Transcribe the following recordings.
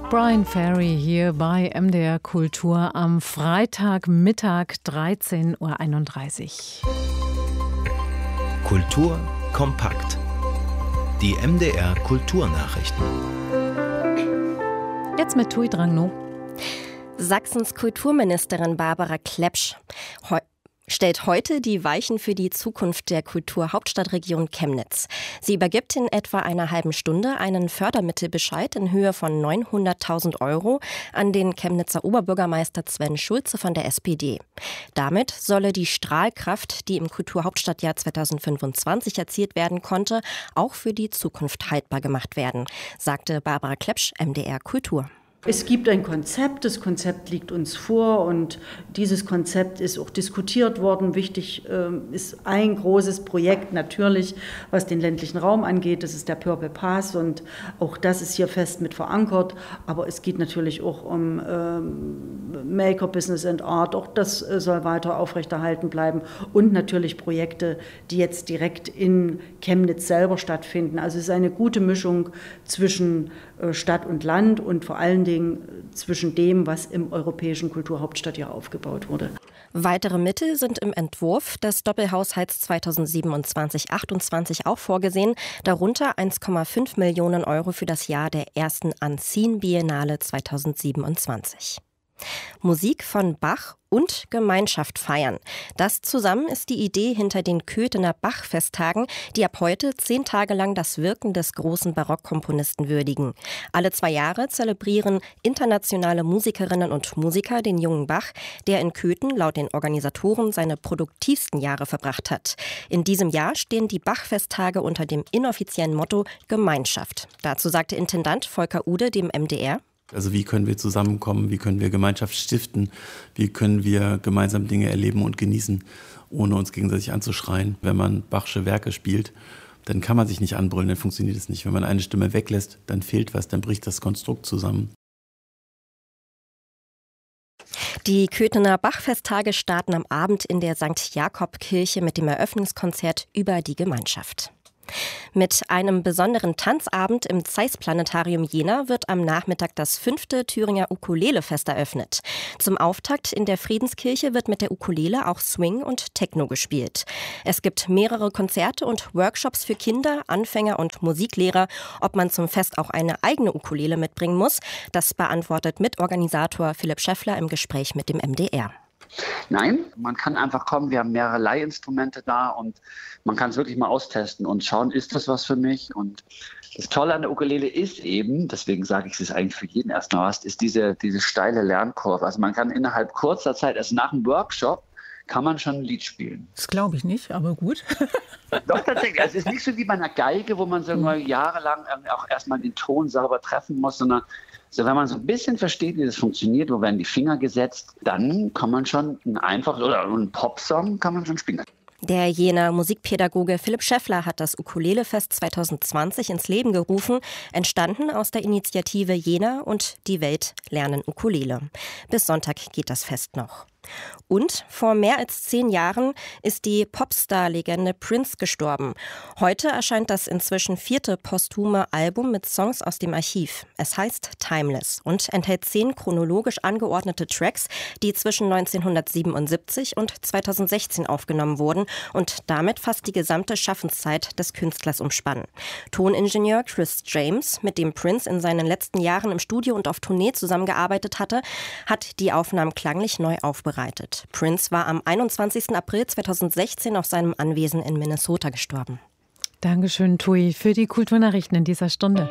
Brian Ferry hier bei MDR Kultur am Freitagmittag 13.31 Uhr. Kultur kompakt. Die MDR Kulturnachrichten. Jetzt mit Tui Drangno. Sachsens Kulturministerin Barbara Klepsch stellt heute die Weichen für die Zukunft der Kulturhauptstadtregion Chemnitz. Sie übergibt in etwa einer halben Stunde einen Fördermittelbescheid in Höhe von 900.000 € an den Chemnitzer Oberbürgermeister Sven Schulze von der SPD. Damit solle die Strahlkraft, die im Kulturhauptstadtjahr 2025 erzielt werden konnte, auch für die Zukunft haltbar gemacht werden, sagte Barbara Klepsch, MDR Kultur. Es gibt ein Konzept, das Konzept liegt uns vor und dieses Konzept ist auch diskutiert worden. Wichtig ist ein großes Projekt natürlich, was den ländlichen Raum angeht, das ist der Purple Pass und auch das ist hier fest mit verankert. Aber es geht natürlich auch um Maker, Business and Art, auch das soll weiter aufrechterhalten bleiben und natürlich Projekte, die jetzt direkt in Chemnitz selber stattfinden. Also es ist eine gute Mischung zwischen Stadt und Land und vor allen Dingen zwischen dem, was im europäischen Kulturhauptstadtjahr aufgebaut wurde. Weitere Mittel sind im Entwurf des Doppelhaushalts 2027/28 auch vorgesehen, darunter 1,5 Millionen € für das Jahr der ersten Anzin-Biennale 2027. Musik von Bach und Gemeinschaft feiern. Das zusammen ist die Idee hinter den Köthener Bach-Festtagen, die ab heute 10 Tage lang das Wirken des großen Barockkomponisten würdigen. Alle 2 Jahre zelebrieren internationale Musikerinnen und Musiker den jungen Bach, der in Köthen laut den Organisatoren seine produktivsten Jahre verbracht hat. In diesem Jahr stehen die Bach-Festtage unter dem inoffiziellen Motto Gemeinschaft. Dazu sagte Intendant Volker Ude dem MDR: Also wie können wir zusammenkommen, wie können wir Gemeinschaft stiften, wie können wir gemeinsam Dinge erleben und genießen, ohne uns gegenseitig anzuschreien. Wenn man Bachsche Werke spielt, dann kann man sich nicht anbrüllen, dann funktioniert es nicht. Wenn man eine Stimme weglässt, dann fehlt was, dann bricht das Konstrukt zusammen. Die Köthener Bachfesttage starten am Abend in der St. Jakob-Kirche mit dem Eröffnungskonzert über die Gemeinschaft. Mit einem besonderen Tanzabend im Zeiss-Planetarium Jena wird am Nachmittag das 5. Thüringer Ukulele-Fest eröffnet. Zum Auftakt in der Friedenskirche wird mit der Ukulele auch Swing und Techno gespielt. Es gibt mehrere Konzerte und Workshops für Kinder, Anfänger und Musiklehrer. Ob man zum Fest auch eine eigene Ukulele mitbringen muss, das beantwortet Mitorganisator Philipp Schäffler im Gespräch mit dem MDR. Nein, man kann einfach kommen, wir haben mehrere Leihinstrumente da und man kann es wirklich mal austesten und schauen, ist das was für mich? Und das Tolle an der Ukulele ist eben, deswegen sage ich es ist eigentlich für jeden erstmal was, ist diese steile Lernkurve. Also man kann innerhalb kurzer Zeit, also nach einem Workshop, kann man schon ein Lied spielen. Das glaube ich nicht, aber gut. Doch, tatsächlich. Also es ist nicht so wie bei einer Geige, wo man so jahrelang auch erstmal den Ton sauber treffen muss, sondern so, wenn man so ein bisschen versteht, wie das funktioniert, wo werden die Finger gesetzt, dann kann man schon einen Popsong kann man schon spielen. Der Jener Musikpädagoge Philipp Schäffler hat das Ukulele-Fest 2020 ins Leben gerufen, entstanden aus der Initiative Jena und die Welt lernen Ukulele. Bis Sonntag geht das Fest noch. Und vor mehr als 10 Jahren ist die Popstar-Legende Prince gestorben. Heute erscheint das inzwischen 4. posthume Album mit Songs aus dem Archiv. Es heißt Timeless und enthält 10 chronologisch angeordnete Tracks, die zwischen 1977 und 2016 aufgenommen wurden und damit fast die gesamte Schaffenszeit des Künstlers umspannen. Toningenieur Chris James, mit dem Prince in seinen letzten Jahren im Studio und auf Tournee zusammengearbeitet hatte, hat die Aufnahmen klanglich neu aufbereitet. Prince war am 21. April 2016 auf seinem Anwesen in Minnesota gestorben. Dankeschön, Tui, für die Kulturnachrichten in dieser Stunde.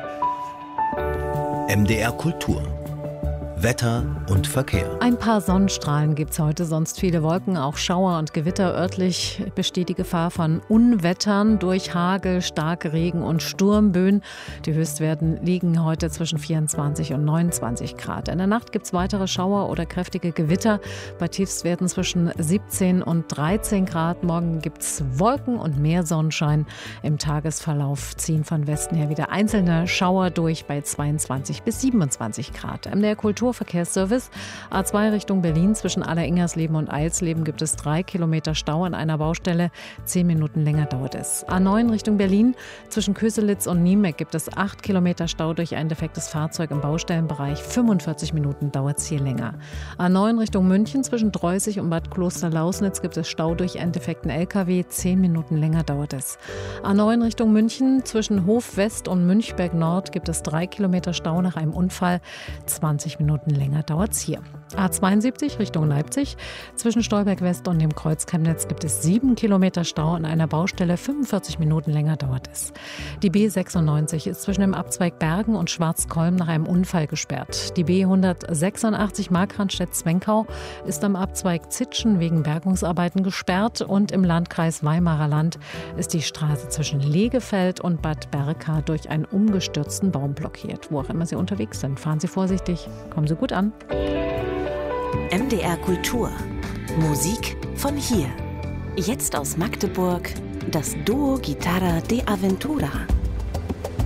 MDR Kultur. Wetter und Verkehr. Ein paar Sonnenstrahlen gibt es heute, sonst viele Wolken, auch Schauer und Gewitter. Örtlich besteht die Gefahr von Unwettern durch Hagel, starke Regen und Sturmböen. Die Höchstwerte liegen heute zwischen 24 und 29 Grad. In der Nacht gibt es weitere Schauer oder kräftige Gewitter bei Tiefstwerten zwischen 17 und 13 Grad. Morgen gibt es Wolken und mehr Sonnenschein. Im Tagesverlauf ziehen von Westen her wieder einzelne Schauer durch bei 22 bis 27 Grad. MDR Kultur Uhr Verkehrsservice. A2 Richtung Berlin zwischen Alleringers-Leben und Eilsleben gibt es 3 Kilometer Stau an einer Baustelle. 10 Minuten länger dauert es. A9 Richtung Berlin zwischen Köselitz und Niemeck gibt es 8 Kilometer Stau durch ein defektes Fahrzeug im Baustellenbereich. 45 Minuten dauert es hier länger. A9 Richtung München zwischen Dreußig und Bad Klosterlausnitz gibt es Stau durch einen defekten LKW. 10 Minuten länger dauert es. A9 Richtung München zwischen Hof West und Münchberg Nord gibt es 3 Kilometer Stau nach einem Unfall. 20 Minuten länger dauert es hier. A72 Richtung Leipzig zwischen Stolberg West und dem Kreuz Chemnitz gibt es 7 Kilometer Stau an einer Baustelle. 45 Minuten länger dauert es. Die B96 ist zwischen dem Abzweig Bergen und Schwarzkolm nach einem Unfall gesperrt. Die B186 Markranstädt-Zwenkau ist am Abzweig Zitschen wegen Bergungsarbeiten gesperrt und im Landkreis Weimarer Land ist die Straße zwischen Legefeld und Bad Berka durch einen umgestürzten Baum blockiert. Wo auch immer Sie unterwegs sind, fahren Sie vorsichtig, kommen Sie gut an. MDR Kultur. Musik von hier. Jetzt aus Magdeburg das Duo Guitarra de Aventura.